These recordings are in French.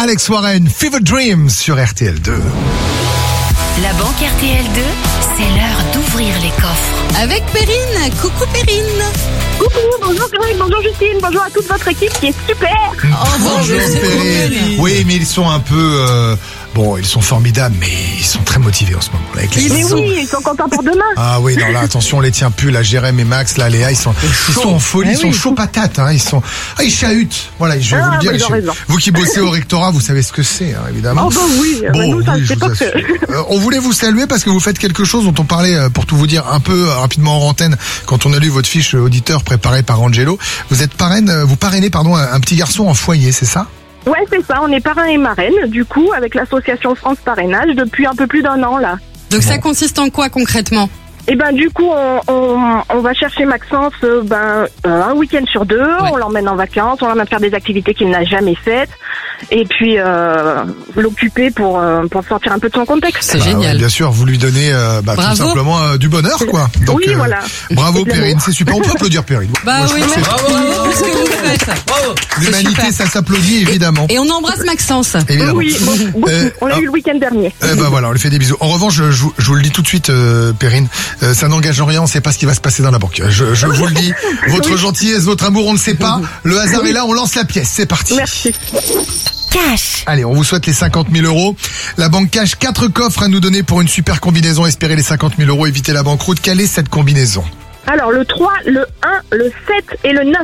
Alex Warren, Fever Dreams sur RTL2. La banque RTL2, c'est l'heure d'ouvrir les coffres. Avec Perrine. Coucou Perrine. Coucou, bonjour Greg, bonjour Justine, bonjour à toute votre équipe qui est super. Bonjour Perrine. Oui, mais ils sont un peu... Bon, ils sont formidables, mais ils sont très motivés en ce moment. Là, avec les Mais oui, ils sont contents pour demain. Ah oui, non là, attention, on les tient plus. Là, Jérém et Max, là, Léa, ils sont en folie, ils sont chauds patates. Hein, ils chahutent. Voilà, je vais vous le dire. Oui, ils ont raison. Vous qui bossez au rectorat, vous savez ce que c'est, hein, évidemment. Oh bah oui, nous ça c'est pas que... On voulait vous saluer parce que vous faites quelque chose dont on parlait, pour tout vous dire, un peu rapidement en antenne quand on a lu votre fiche auditeur préparée par Angelo. Vous êtes vous parrainez un petit garçon en foyer, c'est ça? Ouais, c'est ça, on est parrain et marraine, du coup, avec l'association France Parrainage depuis un peu plus d'1 an, là. Donc ça consiste en quoi concrètement? Et ben du coup, on va chercher Maxence un week-end sur 2, on l'emmène en vacances, on l'emmène faire des activités qu'il n'a jamais faites, et puis l'occuper pour sortir un peu de son contexte. C'est génial. Ouais, bien sûr, vous lui donnez tout simplement du bonheur, quoi. Donc, oui, voilà. Bravo Perrine, c'est super. On peut applaudir Perrine. Bah Moi, oui, je trouve que bravo pour ce que vous faites. l'humanité, ça s'applaudit évidemment. Et on embrasse Maxence. Évidemment. Oui, beaucoup. On l'a eu le week-end dernier. Voilà, on lui fait des bisous. En revanche, je vous le dis tout de suite, Perrine, ça n'engage en rien, on ne sait pas ce qui va se passer dans la banque. Je vous le dis, votre gentillesse, votre amour, on ne sait pas. Le hasard est là, on lance la pièce, c'est parti. Merci. Cash. Allez, on vous souhaite les 50 000 euros. La banque cash 4 coffres à nous donner pour une super combinaison. Espérez les 50 000 euros, évitez la banqueroute. Quelle est cette combinaison? Alors, le 3, le 1, le 7 et le 9.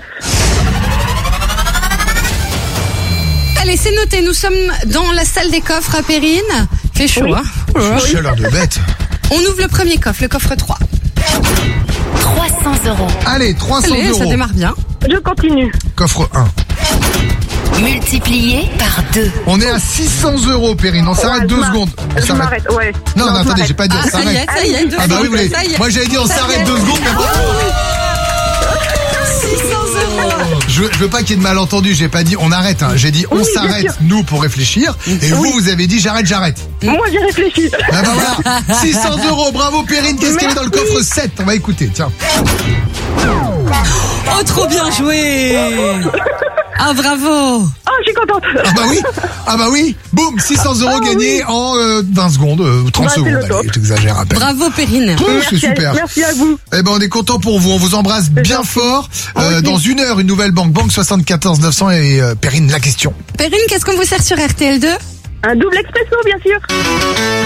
Allez, c'est noté, nous sommes dans la salle des coffres à Perrine. Fait chaud, Oui. hein? Chaleur de bête. On ouvre le premier coffre, le coffre 3. 300 euros. Allez, 300 Allez, euros. ça démarre bien. Je continue. Coffre 1. Multiplié par 2. On est à 600 euros, Perrine. On s'arrête 2 secondes. On Je s'arrête. m'arrête, ouais. Non, je attendez, m'arrête. j'ai pas dit on Ça y s'arrête. est, ça y est. Ah bah oui, vous voulez. Ça y est. Moi j'avais dit on s'arrête 2 secondes, mais bon. 600 euros. Je veux pas qu'il y ait de malentendu, j'ai pas dit on arrête, hein. J'ai dit on Oui, bien s'arrête, sûr. nous, pour réfléchir. Et vous avez dit j'arrête. Moi, j'ai réfléchi. Ah bah voilà, 600 euros, bravo Perrine, qu'est-ce qu'il y avait dans le coffre 7? On va écouter, tiens. Oh, trop bien joué. Ah, bravo. Oh, je suis contente. Ah bah oui, boum, 600 euros gagnés en 20 secondes, 30 Bah, c'est secondes, le top. allez, t'exagères à peine. Bravo, Perrine. C'est super. Merci à vous. Eh ben on est content pour vous, on vous embrasse bien gentil. fort. Ok. Dans 1 heure, une nouvelle banque 74 900 et Perrine, la question. Perrine, qu'est-ce qu'on vous sert sur RTL2? Un double expresso, bien sûr.